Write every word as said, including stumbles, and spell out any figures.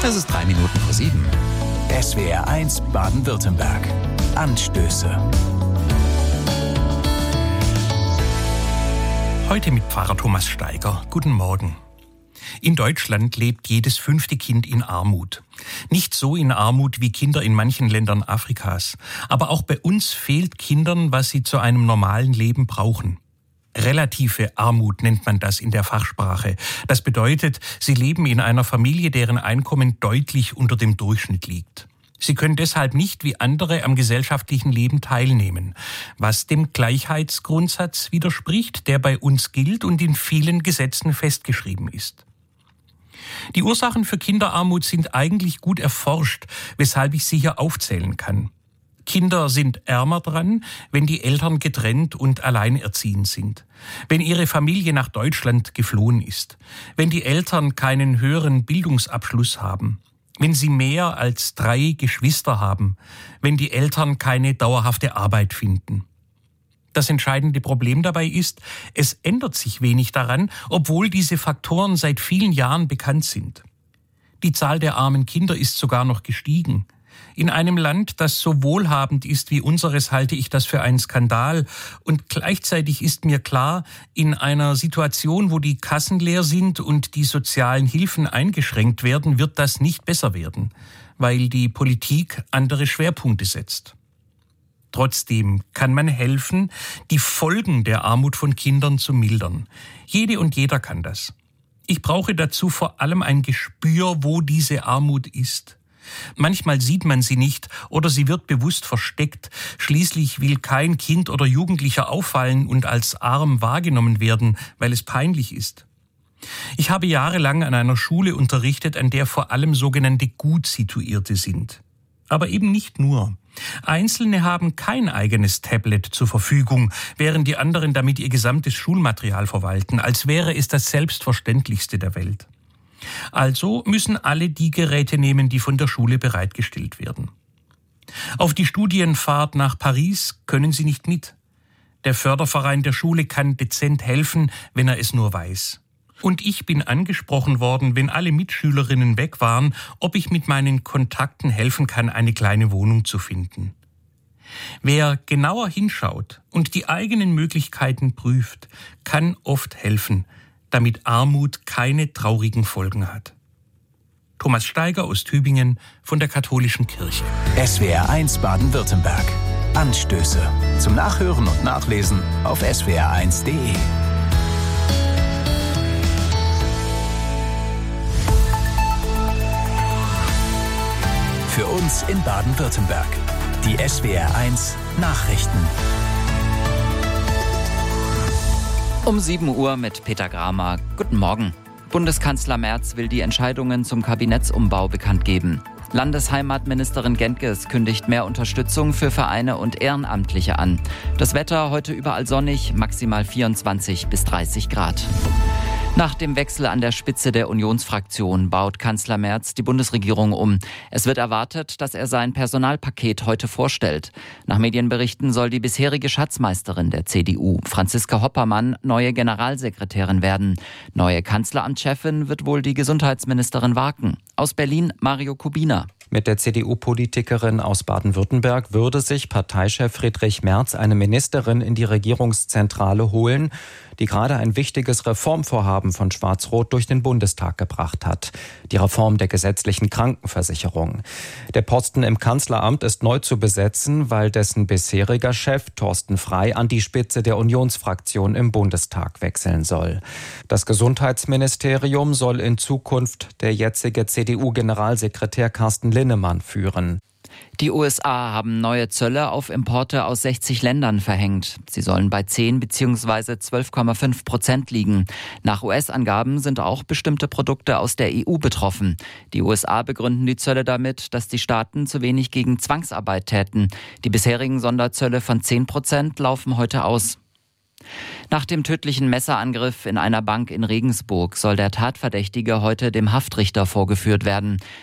Es ist drei Minuten vor sieben. S W R eins Baden-Württemberg. Anstöße. Heute mit Pfarrer Thomas Steiger. Guten Morgen. In Deutschland lebt jedes fünfte Kind in Armut. Nicht so in Armut wie Kinder in manchen Ländern Afrikas. Aber auch bei uns fehlt Kindern, was sie zu einem normalen Leben brauchen. Relative Armut nennt man das in der Fachsprache. Das bedeutet, sie leben in einer Familie, deren Einkommen deutlich unter dem Durchschnitt liegt. Sie können deshalb nicht wie andere am gesellschaftlichen Leben teilnehmen, was dem Gleichheitsgrundsatz widerspricht, der bei uns gilt und in vielen Gesetzen festgeschrieben ist. Die Ursachen für Kinderarmut sind eigentlich gut erforscht, weshalb ich sie hier aufzählen kann. Kinder sind ärmer dran, wenn die Eltern getrennt und alleinerziehend sind, wenn ihre Familie nach Deutschland geflohen ist, wenn die Eltern keinen höheren Bildungsabschluss haben, wenn sie mehr als drei Geschwister haben, wenn die Eltern keine dauerhafte Arbeit finden. Das entscheidende Problem dabei ist, es ändert sich wenig daran, obwohl diese Faktoren seit vielen Jahren bekannt sind. Die Zahl der armen Kinder ist sogar noch gestiegen. In einem Land, das so wohlhabend ist wie unseres, halte ich das für einen Skandal. Und gleichzeitig ist mir klar, in einer Situation, wo die Kassen leer sind und die sozialen Hilfen eingeschränkt werden, wird das nicht besser werden, weil die Politik andere Schwerpunkte setzt. Trotzdem kann man helfen, die Folgen der Armut von Kindern zu mildern. Jede und jeder kann das. Ich brauche dazu vor allem ein Gespür, wo diese Armut ist. Manchmal sieht man sie nicht oder sie wird bewusst versteckt. Schließlich will kein Kind oder Jugendlicher auffallen und als arm wahrgenommen werden, weil es peinlich ist. Ich habe jahrelang an einer Schule unterrichtet, an der vor allem sogenannte Gutsituierte sind. Aber eben nicht nur. Einzelne haben kein eigenes Tablet zur Verfügung, während die anderen damit ihr gesamtes Schulmaterial verwalten, als wäre es das Selbstverständlichste der Welt. Also müssen alle die Geräte nehmen, die von der Schule bereitgestellt werden. Auf die Studienfahrt nach Paris können sie nicht mit. Der Förderverein der Schule kann dezent helfen, wenn er es nur weiß. Und ich bin angesprochen worden, wenn alle Mitschülerinnen weg waren, ob ich mit meinen Kontakten helfen kann, eine kleine Wohnung zu finden. Wer genauer hinschaut und die eigenen Möglichkeiten prüft, kann oft helfen, damit Armut keine traurigen Folgen hat. Thomas Steiger aus Tübingen von der Katholischen Kirche. S W R eins Baden-Württemberg. Anstöße. Zum Nachhören und Nachlesen auf S W R eins punkt de. Für uns in Baden-Württemberg. Die S W R eins Nachrichten. Um sieben Uhr mit Peter Gramer. Guten Morgen. Bundeskanzler Merz will die Entscheidungen zum Kabinettsumbau bekannt geben. Landesheimatministerin Gentges kündigt mehr Unterstützung für Vereine und Ehrenamtliche an. Das Wetter heute überall sonnig, maximal vierundzwanzig bis dreißig Grad. Nach dem Wechsel an der Spitze der Unionsfraktion baut Kanzler Merz die Bundesregierung um. Es wird erwartet, dass er sein Personalpaket heute vorstellt. Nach Medienberichten soll die bisherige Schatzmeisterin der C D U, Franziska Hoppermann, neue Generalsekretärin werden. Neue Kanzleramtschefin wird wohl die Gesundheitsministerin Waken. Aus Berlin Mario Kubina. Mit der C D U-Politikerin aus Baden-Württemberg würde sich Parteichef Friedrich Merz eine Ministerin in die Regierungszentrale holen, die gerade ein wichtiges Reformvorhaben von Schwarz-Rot durch den Bundestag gebracht hat. Die Reform der gesetzlichen Krankenversicherung. Der Posten im Kanzleramt ist neu zu besetzen, weil dessen bisheriger Chef Thorsten Frey an die Spitze der Unionsfraktion im Bundestag wechseln soll. Das Gesundheitsministerium soll in Zukunft der jetzige C D U-Generalsekretär Carsten Linnemann führen. Die U S A haben neue Zölle auf Importe aus sechzig Ländern verhängt. Sie sollen bei zehn bzw. zwölf Komma fünf Prozent liegen. Nach U S-Angaben sind auch bestimmte Produkte aus der E U betroffen. Die U S A begründen die Zölle damit, dass die Staaten zu wenig gegen Zwangsarbeit täten. Die bisherigen Sonderzölle von zehn Prozent laufen heute aus. Nach dem tödlichen Messerangriff in einer Bank in Regensburg soll der Tatverdächtige heute dem Haftrichter vorgeführt werden.